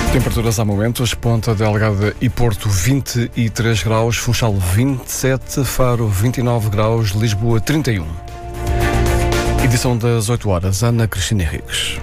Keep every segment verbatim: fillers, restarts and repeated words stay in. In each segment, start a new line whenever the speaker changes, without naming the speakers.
Temperaturas há momentos, Ponta Delgada e Porto vinte e três graus, Funchal vinte e sete, Faro vinte e nove graus, Lisboa trinta e um. Edição das oito horas, Ana Cristina Henriques.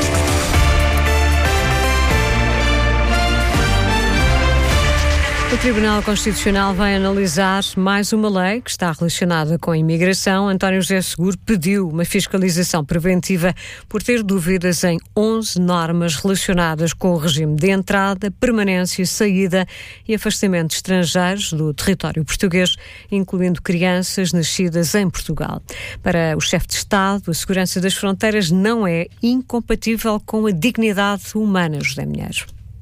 O Tribunal Constitucional vai analisar mais uma lei que está relacionada com a imigração. António José Seguro pediu uma fiscalização preventiva por ter dúvidas em onze normas relacionadas com o regime de entrada, permanência, saída e afastamento de estrangeiros do território português, incluindo crianças nascidas em Portugal. Para o chefe de Estado, a segurança das fronteiras não é incompatível com a dignidade humana, José Minheiros.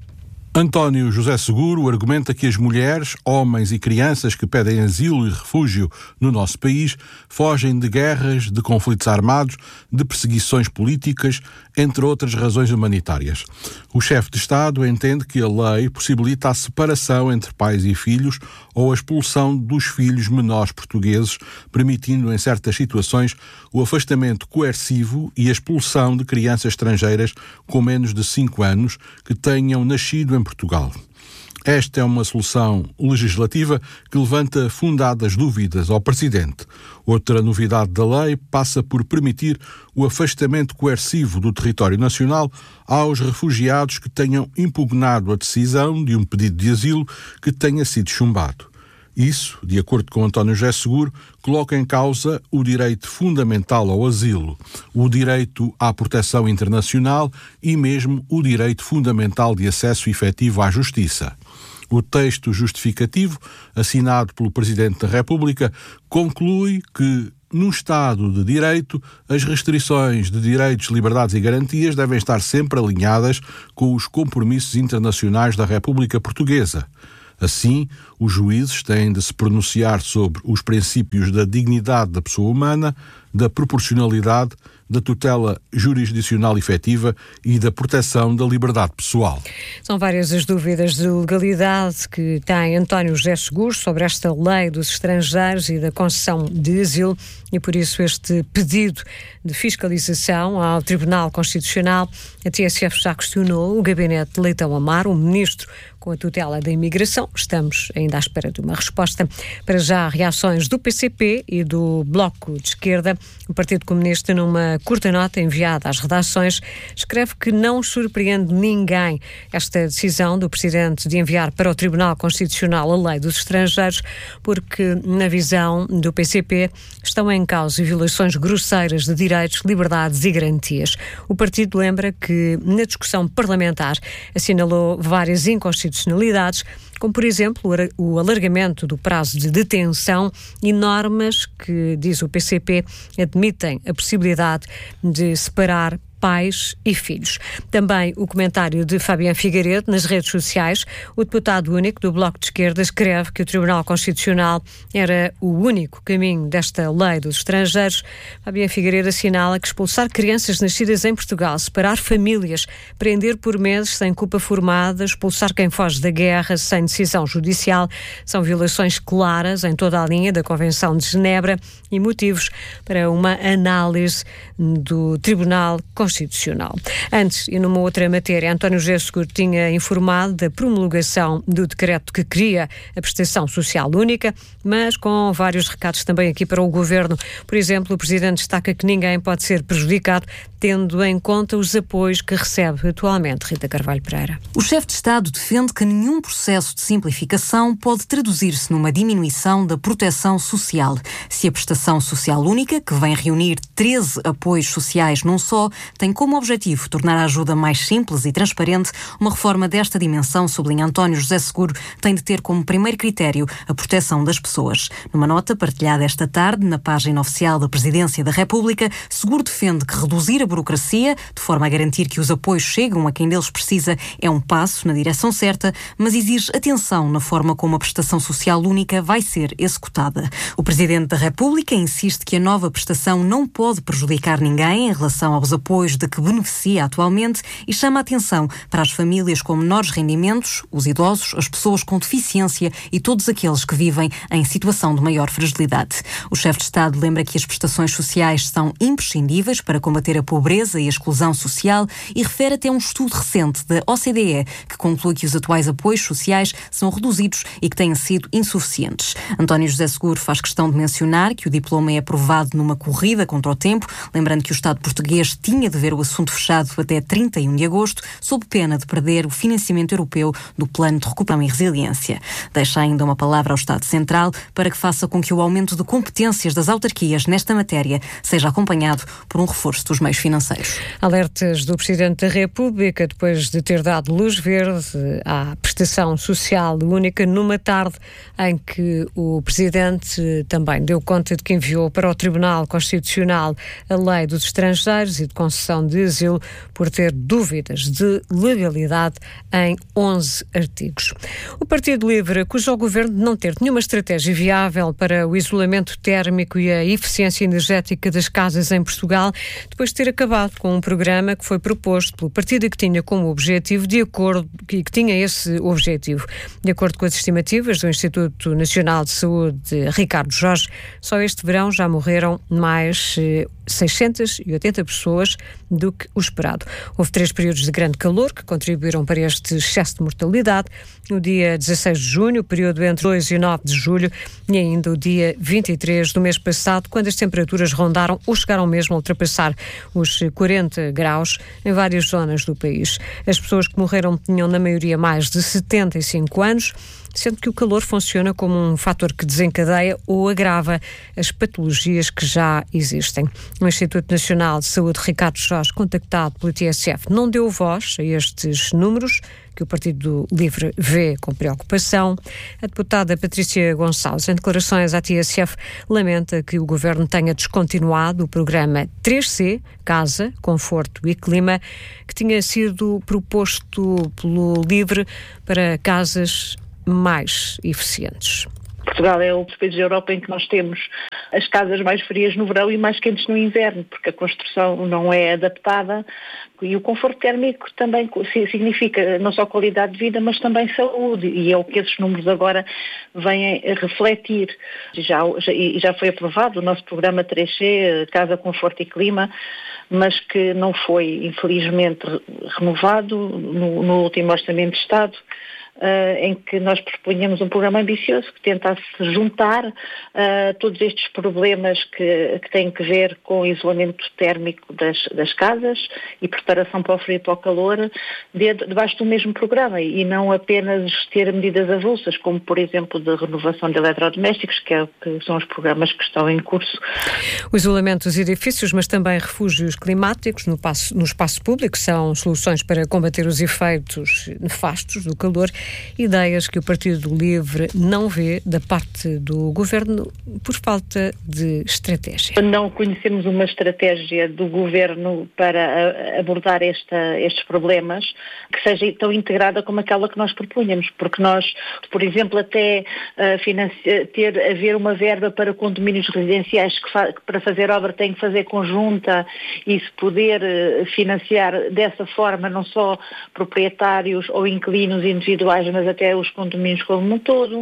António José Seguro argumenta que as mulheres, homens e crianças que pedem asilo e refúgio no nosso país fogem de guerras, de conflitos armados, de perseguições políticas, entre outras razões humanitárias. O chefe de Estado entende que a lei possibilita a separação entre pais e filhos ou a expulsão dos filhos menores portugueses, permitindo em certas situações o afastamento coercivo e a expulsão de crianças estrangeiras com menos de cinco anos que tenham nascido em Portugal. Esta é uma solução legislativa que levanta fundadas dúvidas ao Presidente. Outra novidade da lei passa por permitir o afastamento coercivo do território nacional aos refugiados que tenham impugnado a decisão de um pedido de asilo que tenha sido chumbado. Isso, de acordo com António José Seguro, coloca em causa o direito fundamental ao asilo, o direito à proteção internacional e mesmo o direito fundamental de acesso efetivo à justiça. O texto justificativo, assinado pelo Presidente da República, conclui que, num Estado de Direito, as restrições de direitos, liberdades e garantias devem estar sempre alinhadas com os compromissos internacionais da República Portuguesa. Assim, os juízes têm de se pronunciar sobre os princípios da dignidade da pessoa humana, da proporcionalidade, da tutela jurisdicional efetiva e da proteção da liberdade pessoal.
São várias as dúvidas de legalidade que tem António José Seguro sobre esta lei dos estrangeiros e da concessão de asilo e por isso este pedido de fiscalização ao Tribunal Constitucional. A T S F já questionou o gabinete de Leitão Amaro, o ministro com a tutela da imigração. Estamos ainda à espera de uma resposta. Para já, reações do P C P e do Bloco de Esquerda. O Partido Comunista, numa curta nota enviada às redações, escreve que não surpreende ninguém esta decisão do Presidente de enviar para o Tribunal Constitucional a lei dos estrangeiros, porque, na visão do P C P, estão em causa violações grosseiras de direitos, liberdades e garantias. O partido lembra que, na discussão parlamentar, assinalou várias inconstitucionalidades, como, por exemplo, o alargamento do prazo de detenção e normas que, diz o P C P, admitem a possibilidade de separar pais e filhos. Também o comentário de Fabiano Figueiredo nas redes sociais. O deputado único do Bloco de Esquerda escreve que o Tribunal Constitucional era o único caminho desta lei dos estrangeiros. Fabiano Figueiredo assinala que expulsar crianças nascidas em Portugal, separar famílias, prender por meses sem culpa formada, expulsar quem foge da guerra sem decisão judicial, são violações claras em toda a linha da Convenção de Genebra e motivos para uma análise do Tribunal Constitucional. Constitucional. Antes, e numa outra matéria, António José Seguro tinha informado da promulgação do decreto que cria a prestação social única, mas com vários recados também aqui para o Governo. Por exemplo, o Presidente destaca que ninguém pode ser prejudicado, tendo em conta os apoios que recebe atualmente. Rita Carvalho Pereira.
O chefe de Estado defende que nenhum processo de simplificação pode traduzir-se numa diminuição da proteção social. Se a prestação social única, que vem reunir treze apoios sociais num só, tem como objetivo tornar a ajuda mais simples e transparente, uma reforma desta dimensão, sublinha António José Seguro, tem de ter como primeiro critério a proteção das pessoas. Numa nota partilhada esta tarde na página oficial da Presidência da República, Seguro defende que reduzir a burocracia, de forma a garantir que os apoios chegam a quem deles precisa, é um passo na direção certa, mas exige atenção na forma como a prestação social única vai ser executada. O Presidente da República insiste que a nova prestação não pode prejudicar ninguém em relação aos apoios de que beneficia atualmente e chama a atenção para as famílias com menores rendimentos, os idosos, as pessoas com deficiência e todos aqueles que vivem em situação de maior fragilidade. O chefe de Estado lembra que as prestações sociais são imprescindíveis para combater a pobreza pobreza e a exclusão social e refere até um estudo recente da O C D E que conclui que os atuais apoios sociais são reduzidos e que têm sido insuficientes. António José Seguro faz questão de mencionar que o diploma é aprovado numa corrida contra o tempo, lembrando que o Estado português tinha de ver o assunto fechado até trinta e um de agosto, sob pena de perder o financiamento europeu do Plano de Recuperação e Resiliência. Deixa ainda uma palavra ao Estado Central para que faça com que o aumento de competências das autarquias nesta matéria seja acompanhado por um reforço dos meios financeiros.
Alertas do Presidente da República depois de ter dado luz verde à prestação social única numa tarde em que o Presidente também deu conta de que enviou para o Tribunal Constitucional a Lei dos Estrangeiros e de concessão de asilo por ter dúvidas de legalidade em onze artigos. O Partido Livre acusa o Governo de não ter nenhuma estratégia viável para o isolamento térmico e a eficiência energética das casas em Portugal, depois de ter acabado com um programa que foi proposto pelo partido e que tinha como objetivo, de acordo, que, que tinha esse objetivo. De acordo com as estimativas do Instituto Nacional de Saúde, Ricardo Jorge, só este verão já morreram mais eh, seiscentas e oitenta pessoas do que o esperado. Houve três períodos de grande calor que contribuíram para este excesso de mortalidade. No dia dezasseis de junho, o período entre dois e nove de julho e ainda o dia vinte e três do mês passado, quando as temperaturas rondaram ou chegaram mesmo a ultrapassar os quarenta graus em várias zonas do país. As pessoas que morreram tinham na maioria mais de setenta e cinco anos, sendo que o calor funciona como um fator que desencadeia ou agrava as patologias que já existem. O Instituto Nacional de Saúde, Ricardo Jorge, contactado pelo T S F, não deu voz a estes números, que o Partido Livre vê com preocupação. A deputada Patrícia Gonçalves, em declarações à T S F, lamenta que o Governo tenha descontinuado o programa três C, Casa, Conforto e Clima, que tinha sido proposto pelo Livre para casas mais eficientes.
Portugal é o país da Europa em que nós temos as casas mais frias no verão e mais quentes no inverno, porque a construção não é adaptada e o conforto térmico também significa não só qualidade de vida, mas também saúde, e é o que esses números agora vêm a refletir. Já, já, já foi aprovado o nosso programa três C, Casa, Conforto e Clima, mas que não foi, infelizmente, renovado no, no último Orçamento de Estado. Uh, em que nós propunhamos um programa ambicioso que tentasse juntar uh, todos estes problemas que, que têm que ver com o isolamento térmico das, das casas e preparação para o frio e para o calor de, debaixo do mesmo programa, e não apenas ter medidas avulsas, como por exemplo de renovação de eletrodomésticos, que, é, que são os programas que estão em curso.
O isolamento dos edifícios, mas também refúgios climáticos no, passo, no espaço público, são soluções para combater os efeitos nefastos do calor. Ideias que o Partido Livre não vê da parte do Governo por falta de estratégia.
Não conhecemos uma estratégia do Governo para abordar esta, estes problemas que seja tão integrada como aquela que nós propunhamos, porque nós, por exemplo, até uh, financia, ter, haver uma verba para condomínios residenciais que, fa, que para fazer obra tem que fazer conjunta e se poder uh, financiar dessa forma não só proprietários ou inquilinos individuais, mas até os condomínios como um todo.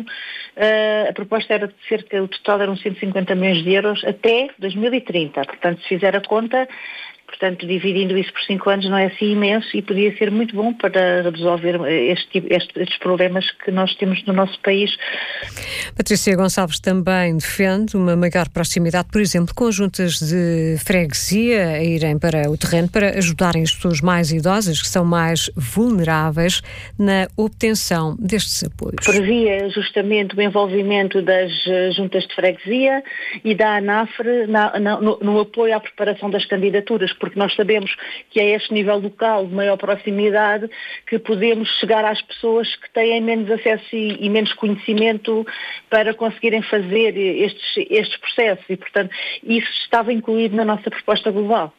Uh, a proposta era de cerca, o total eram cento e cinquenta milhões de euros até dois mil e trinta. Portanto, se fizer a conta, portanto, dividindo isso por cinco anos não é assim imenso e podia ser muito bom para resolver este, este, estes problemas que nós temos no nosso país.
Patrícia Gonçalves também defende uma maior proximidade, por exemplo, com as juntas de freguesia a irem para o terreno para ajudarem as pessoas mais idosas, que são mais vulneráveis, na obtenção destes apoios.
Previa justamente o envolvimento das juntas de freguesia e da ANAFRE na, na, no, no apoio à preparação das candidaturas, porque nós sabemos que é este nível local de maior proximidade que podemos chegar às pessoas que têm menos acesso e, e menos conhecimento para conseguirem fazer estes, estes processos e, portanto, isso estava incluído na nossa proposta global.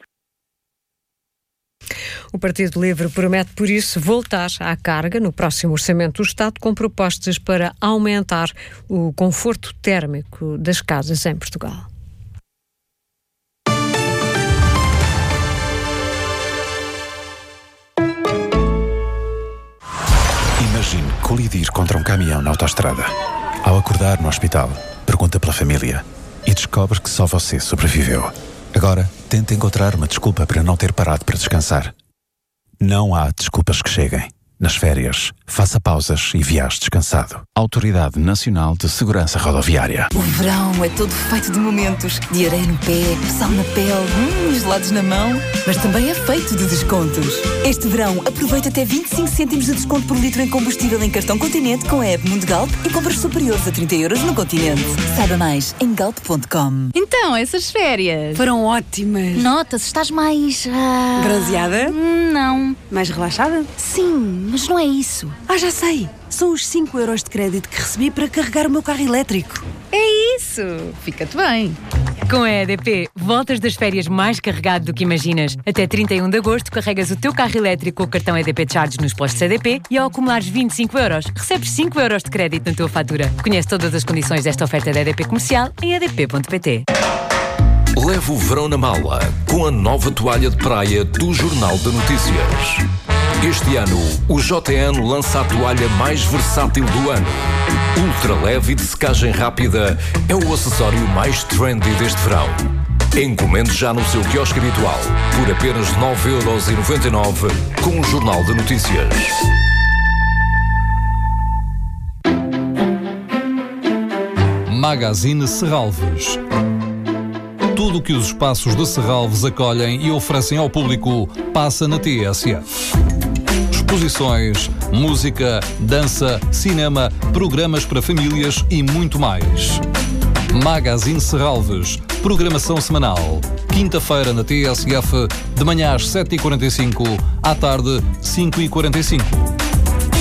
O Partido Livre promete, por isso, voltar à carga no próximo Orçamento do Estado com propostas para aumentar o conforto térmico das casas em Portugal.
Imagine colidir contra um caminhão na autoestrada. Ao acordar no hospital, pergunta pela família e descobre que só você sobreviveu. Agora, tente encontrar uma desculpa para não ter parado para descansar. Não há desculpas que cheguem. Nas férias, faça pausas e viaje descansado. Autoridade Nacional de Segurança Rodoviária.
O verão é todo feito de momentos. De areia no pé, sal na pele, hum, gelados na mão. Mas também é feito de descontos. Este verão, aproveita até vinte e cinco cêntimos de desconto por litro em combustível em cartão Continente com a app Mundo Galp e compras superiores a trinta euros no Continente. Saiba mais em galp ponto com.
Então, essas férias
foram ótimas.
Nota-se, estás mais... Uh...
bronzeada?
Não.
Mais relaxada?
Sim, mas não é isso.
Ah, já sei. São os cinco euros de crédito que recebi para carregar o meu carro elétrico.
É isso. Fica-te bem.
Com a E D P, voltas das férias mais carregado do que imaginas. Até trinta e um de agosto, carregas o teu carro elétrico com o cartão E D P Charge nos postos E D P e ao acumulares vinte e cinco euros, recebes cinco euros de crédito na tua fatura. Conhece todas as condições desta oferta da E D P Comercial em e d p ponto p t.
Leve o verão na mala com a nova toalha de praia do Jornal de Notícias. Este ano, o J N lança a toalha mais versátil do ano. Ultra leve e de secagem rápida é o acessório mais trendy deste verão. Encomende já no seu quiosque habitual por apenas nove euros e noventa e nove com o Jornal de Notícias.
Magazine Serralves. Tudo o que os espaços de Serralves acolhem e oferecem ao público passa na T S F. Exposições, música, dança, cinema, programas para famílias e muito mais. Magazine Serralves, programação semanal. Quinta-feira na T S F, de manhã às sete e quarenta e cinco, à tarde cinco e quarenta e cinco.